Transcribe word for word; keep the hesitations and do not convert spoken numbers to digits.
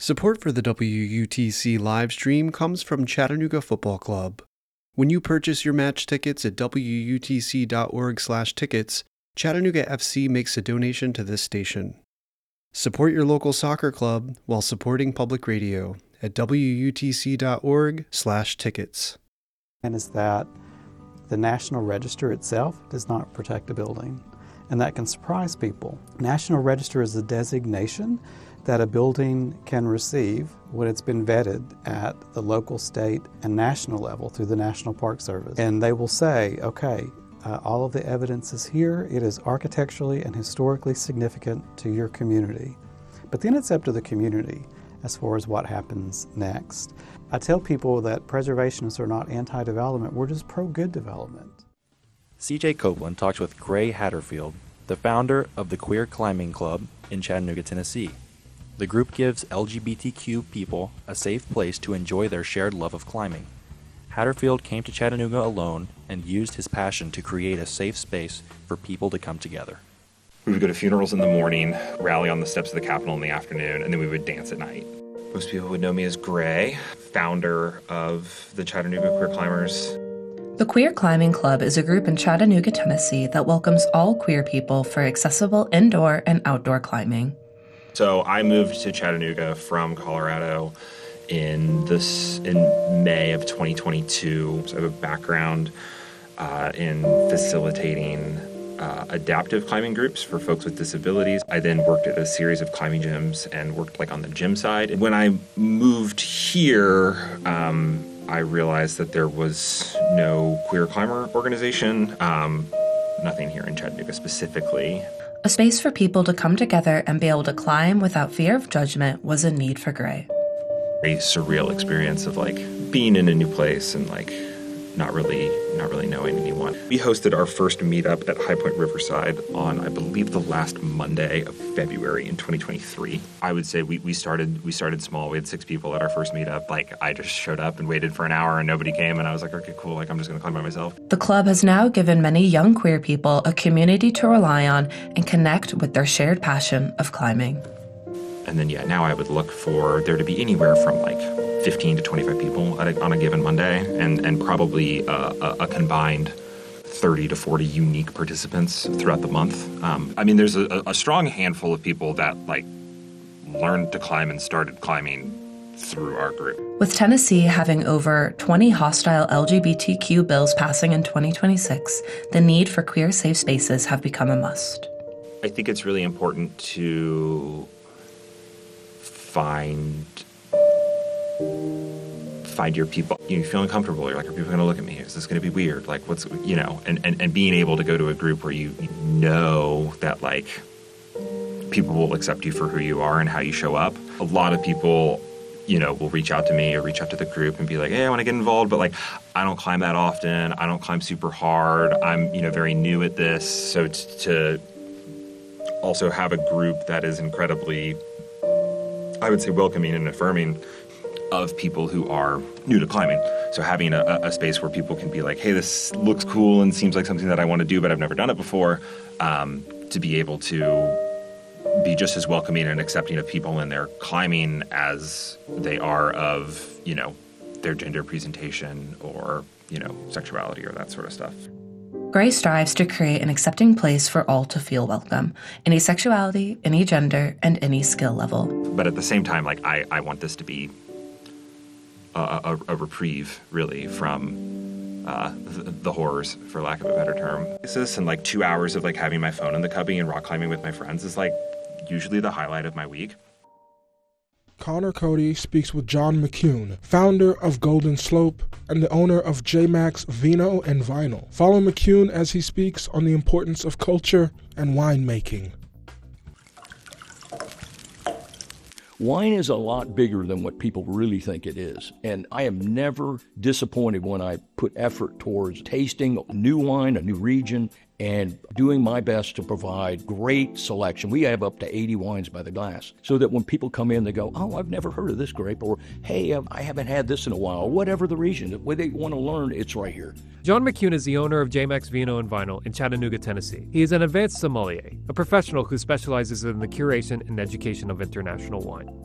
Support for the W U T C live stream comes from Chattanooga Football Club. When you purchase your match tickets at W U T C dot org slash tickets, Chattanooga F C makes a donation to this station. Support your local soccer club while supporting public radio at W U T C dot org slash tickets. And is that the National Register itself does not protect a building, and that can surprise people. National Register is a designation that a building can receive when it's been vetted at the local, state, and national level through the National Park Service. And they will say, okay, uh, all of the evidence is here, it is architecturally and historically significant to your community. But then it's up to the community as far as what happens next. I tell people that preservationists are not anti-development, we're just pro-good development. C J Copeland talks with Gray Hatterfield, the founder of the Queer Climbing Club in Chattanooga, Tennessee. The group gives L G B T Q people a safe place to enjoy their shared love of climbing. Hatterfield came to Chattanooga alone and used his passion to create a safe space for people to come together. We would go to funerals in the morning, rally on the steps of the Capitol in the afternoon, and then we would dance at night. Most people would know me as Gray, founder of the Chattanooga Queer Climbers. The Queer Climbing Club is a group in Chattanooga, Tennessee that welcomes all queer people for accessible indoor and outdoor climbing. So I moved to Chattanooga from Colorado in this in May of twenty twenty-two. So I have a background uh, in facilitating uh, adaptive climbing groups for folks with disabilities. I then worked at a series of climbing gyms and worked like on the gym side. When I moved here, um, I realized that there was no queer climber organization, um, nothing here in Chattanooga specifically. A space for people to come together and be able to climb without fear of judgment was a need for Gray. A surreal experience of like being in a new place and like not really not really knowing anyone. We hosted our first meetup at High Point Riverside on, I believe, the last Monday of February in twenty twenty-three. I would say we, we started we started small. We had six people at our first meetup. Like I just showed up and waited for an hour and nobody came, and I was like, okay, cool, like I'm just gonna climb by myself. The club has now given many young queer people a community to rely on and connect with their shared passion of climbing. And then yeah, now I would look for there to be anywhere from like fifteen to twenty-five people at a, on a given Monday, and, and probably a, a, a combined thirty to forty unique participants throughout the month. Um, I mean, there's a, a strong handful of people that like learned to climb and started climbing through our group. With Tennessee having over twenty hostile L G B T Q bills passing in twenty twenty-six, the need for queer safe spaces have become a must. I think it's really important to find find your people. You feel uncomfortable. You're like, are people going to look at me? Is this going to be weird? Like, what's, you know, and, and, and being able to go to a group where you know that, like, people will accept you for who you are and how you show up. A lot of people, you know, will reach out to me or reach out to the group and be like, hey, I want to get involved, but, like, I don't climb that often. I don't climb super hard. I'm, you know, very new at this. So t- to also have a group that is incredibly, I would say, welcoming and affirming of people who are new to climbing. So having a, a space where people can be like, hey, this looks cool and seems like something that I want to do, but I've never done it before, um, to be able to be just as welcoming and accepting of people in their climbing as they are of, you know, their gender presentation or, you know, sexuality or that sort of stuff. Gray strives to create an accepting place for all to feel welcome, any sexuality, any gender, and any skill level. But at the same time, like, I, I want this to be a, a, a reprieve, really, from uh, the, the horrors, for lack of a better term. This and, like, two hours of, like, having my phone in the cubby and rock climbing with my friends is, like, usually the highlight of my week. Connor Cody speaks with John McCune, founder of Golden Slope and the owner of J MAX Vino and Vinyl. Follow McCune as he speaks on the importance of culture and winemaking. Wine is a lot bigger than what people really think it is, and I am never disappointed when I put effort towards tasting new wine, a new region, and doing my best to provide great selection. We have up to eighty wines by the glass, so that when people come in, they go, oh, I've never heard of this grape, or hey, I haven't had this in a while, or whatever the region. When they want to learn, it's right here. John McCune is the owner of J MAX Vino and Vinyl in Chattanooga, Tennessee. He is an advanced sommelier, a professional who specializes in the curation and education of international wine.